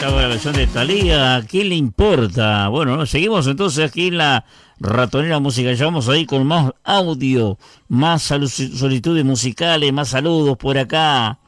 estaba la versión de Thalía, ¿a quién le importa? Bueno, ¿no? Seguimos entonces aquí en la Ratonera Música. Ya vamos a ir con más audio, más solicitudes musicales, más saludos por acá.